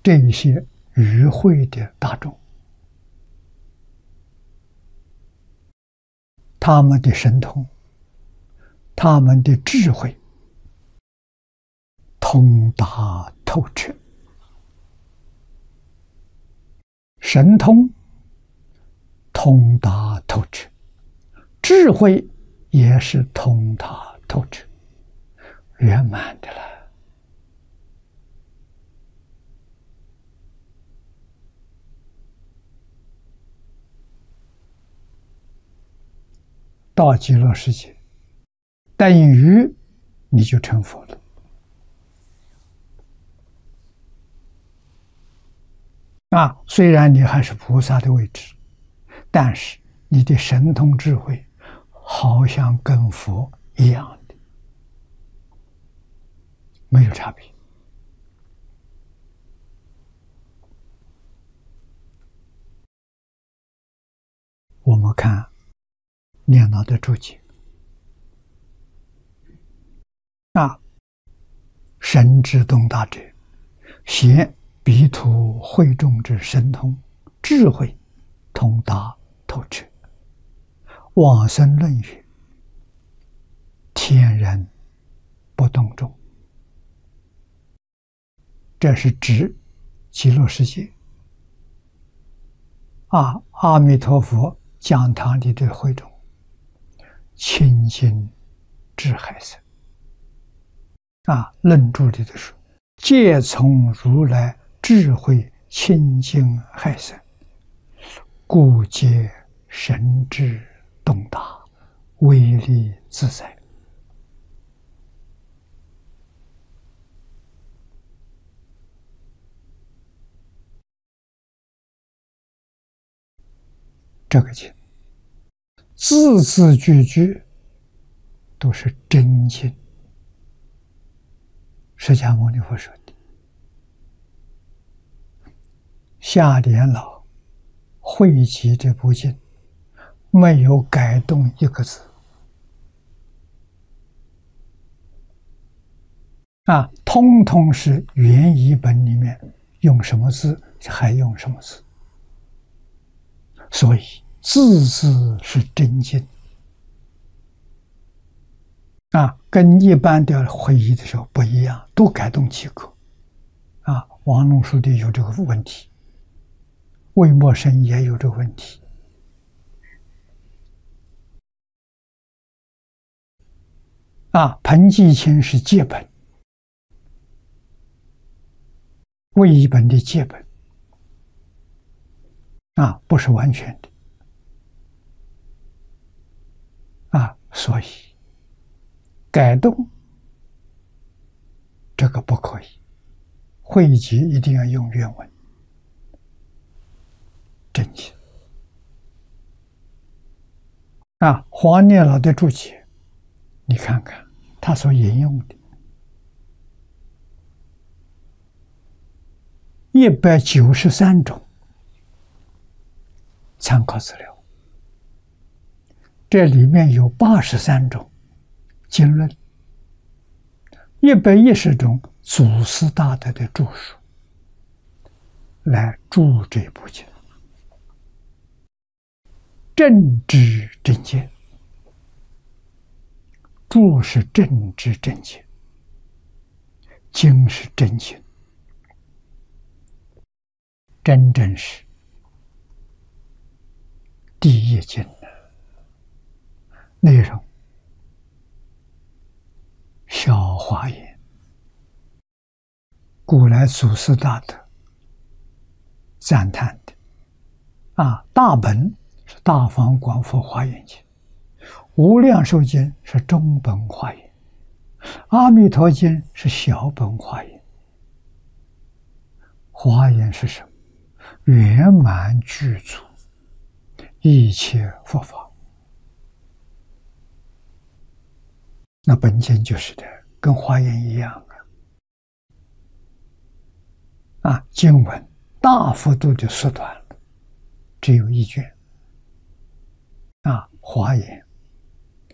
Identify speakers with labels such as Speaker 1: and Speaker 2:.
Speaker 1: 这一些与会的大众，他们的神通，他们的智慧通达透彻，神通通达透彻，智慧也是通达透彻，圆满的了。到极乐世界，等于你就成佛了。虽然你还是菩萨的位置，但是你的神通智慧好像跟佛一样的，没有差别。我们看念老的注解神之东大者，显彼土会众之神通智慧通达透彻。往生论语，天人不动众。这是指极乐世界阿弥陀佛讲堂里的会众清净智海深论注里的说，皆从如来智慧清净海深，故皆神智洞达，威力自在。这个经字字句句都是真经，释迦牟尼佛说的。下莲老汇集这部经，没有改动一个字通通是原译本里面用什么字还用什么字，所以字字是真经跟一般的会议的时候不一样，都改动几个王龙书的有这个问题，魏默生也有这个问题彭继清是借本，魏译本的借本不是完全的所以改动这个不可以，汇集一定要用原文真经黄念老的注解，你看看他所引用的193种参考资料，这里面有83种经论，110种祖师大德的著述来注这部经，正知正见，注是正知正见，经是真经，真正是第一经内容小华严，古来祖师大德赞叹的大本是大方广佛华严经，无量寿经是中本华严，阿弥陀经是小本华严。华严是什么？圆满具足一切佛法。那本经就是的，跟华严一样经文大幅度的缩短了，只有1卷华严